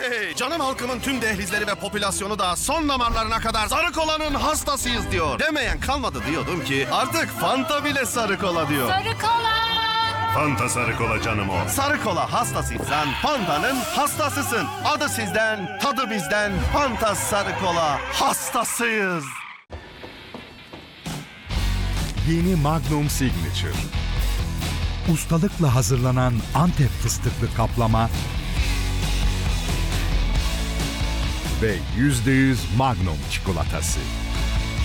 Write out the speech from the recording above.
Hey! Canım halkımın tüm dehlizleri ve popülasyonu da son damarlarına kadar sarı kolanın hastasıyız diyor. Demeyen kalmadı diyordum ki artık Fanta bile sarı kola diyor. Sarı kola! Fanta sarı kola canım o. Sarı kola hastasıysan Fanta'nın hastasısın. Adı sizden, tadı bizden. Fanta sarı kola hastasıyız. Yeni Magnum Signature. Ustalıkla hazırlanan Antep fıstıklı kaplama ve %100 Magnum çikolatası.